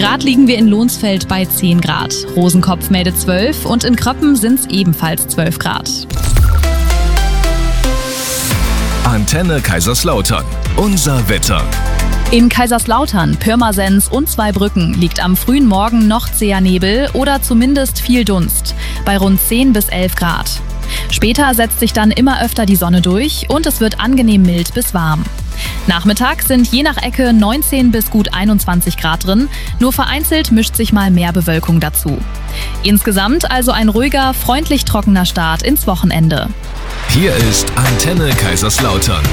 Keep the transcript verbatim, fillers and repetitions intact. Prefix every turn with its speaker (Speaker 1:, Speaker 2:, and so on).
Speaker 1: Grad liegen wir in Lohnsfeld bei zehn Grad. Rosenkopf meldet zwölf und in Kröppen sind es ebenfalls zwölf Grad.
Speaker 2: Antenne Kaiserslautern. Unser Wetter.
Speaker 1: In Kaiserslautern, Pirmasens und Zweibrücken liegt am frühen Morgen noch zäher Nebel oder zumindest viel Dunst, bei rund zehn bis elf Grad. Später setzt sich dann immer öfter die Sonne durch und es wird angenehm mild bis warm. Nachmittags sind je nach Ecke neunzehn bis gut einundzwanzig Grad drin, nur vereinzelt mischt sich mal mehr Bewölkung dazu. Insgesamt also ein ruhiger, freundlich trockener Start ins Wochenende.
Speaker 2: Hier ist Antenne Kaiserslautern.